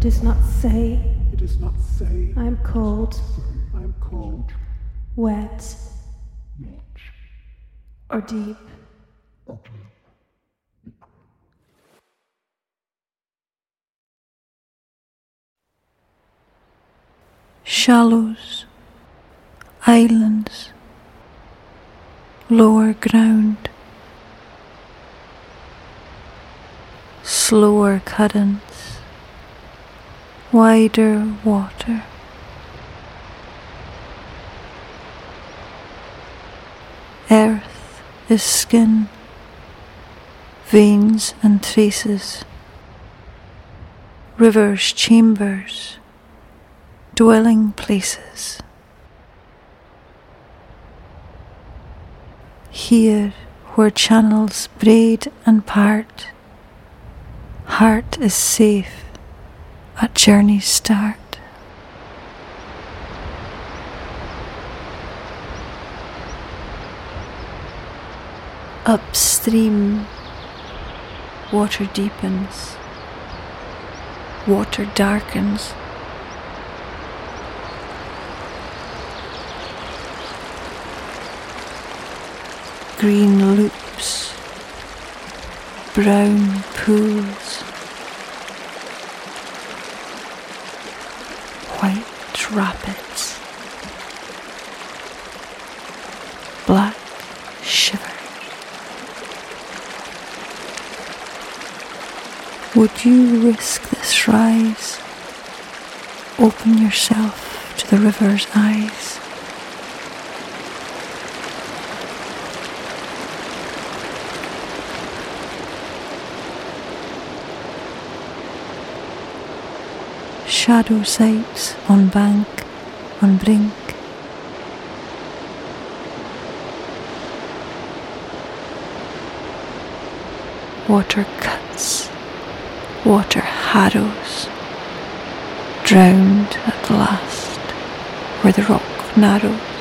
does not say, It does not say, I am cold, I am cold, wet, not, or deep. ugly. Shallows, islands, lower ground, slower currents, wider water. Earth is skin, veins and traces, rivers chambers, dwelling places. Here where channels braid and part, heart is safe at journey's start. Upstream, water deepens, water darkens. Green loops, brown pools, white rapids, black shivers. Would you risk this rise? Open yourself to the river's eyes. Shadow sights on bank, on brink. Water cuts, water harrows, drowned at last where the rock narrows.